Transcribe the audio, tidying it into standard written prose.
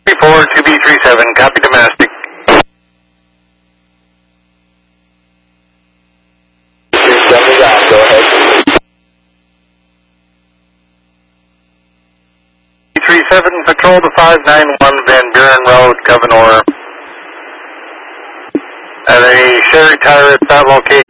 34 2B37, copy domestic. 37 out, go ahead. 37, patrol to 591 Van Buren Road, Gouverneur. At a Sherry tire at that location.